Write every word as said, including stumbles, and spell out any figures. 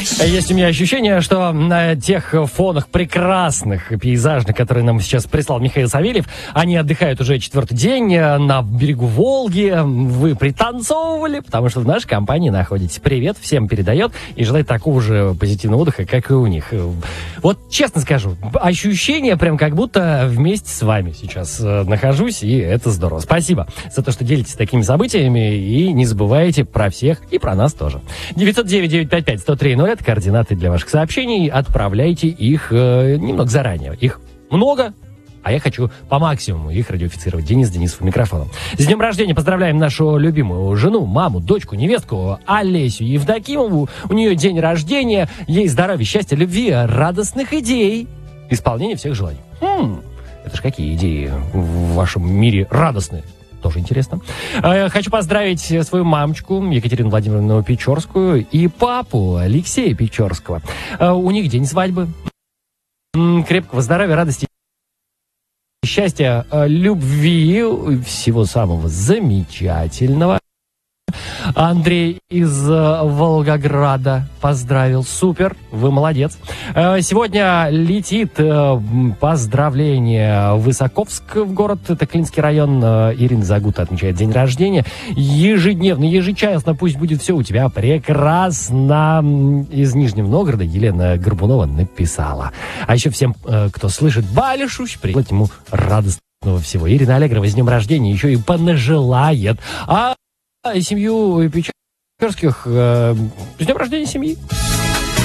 Есть у меня ощущение, что на тех фонах прекрасных пейзажных, которые нам сейчас прислал Михаил Савельев, они отдыхают уже четвертый день на берегу Волги. Вы пританцовывали, потому что в нашей компании находитесь. Привет, всем передает и желает такого же позитивного отдыха, как и у них. Вот честно скажу, ощущение прям как будто вместе с вами сейчас нахожусь, и это здорово. Спасибо за то, что делитесь такими событиями, и не забывайте про всех и про нас тоже. девятьсот девять девятьсот пятьдесят пять сто три ноль это координаты для ваших сообщений. Отправляйте их э, немного заранее. Их много, а я хочу по максимуму их радиофицировать. Денис Денисов у микрофона. С днем рождения поздравляем нашу любимую жену, маму, дочку, невестку Олесю Евдокимову. У нее день рождения. Ей здоровья, счастья, любви, радостных идей, исполнения всех желаний. Хм, это ж какие идеи в вашем мире радостные. Тоже интересно. Хочу поздравить свою мамочку Екатерину Владимировну Печорскую и папу Алексея Печорского. У них день свадьбы. Крепкого здоровья, радости, счастья, любви, всего самого замечательного. Андрей из Волгограда поздравил. Супер, вы молодец. Сегодня летит поздравление в Высоковск, в город, это Клинский район. Ирина Загута отмечает день рождения. Ежедневно, ежечасно пусть будет все у тебя прекрасно. Из Нижнего Новгорода Елена Горбунова написала. А еще всем, кто слышит Балишуш, пригласить ему радостного всего. Ирина Аллегрова с днем рождения еще и понажелает. А семью Печорских э, с днем рождения семьи.